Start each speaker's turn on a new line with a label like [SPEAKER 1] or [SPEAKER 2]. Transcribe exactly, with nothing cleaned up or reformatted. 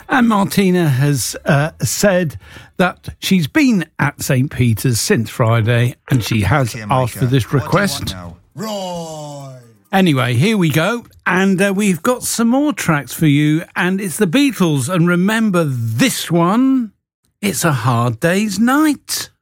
[SPEAKER 1] And Martina has uh, said that she's been at Saint Peter's since Friday and she has
[SPEAKER 2] Okay,
[SPEAKER 1] asked
[SPEAKER 2] Micah,
[SPEAKER 1] for this
[SPEAKER 2] what do you
[SPEAKER 1] request.
[SPEAKER 2] want now?
[SPEAKER 3] Right.
[SPEAKER 1] Anyway, here we go. And uh, we've got some more tracks for you. And it's the Beatles. And remember this one. It's A Hard Day's Night.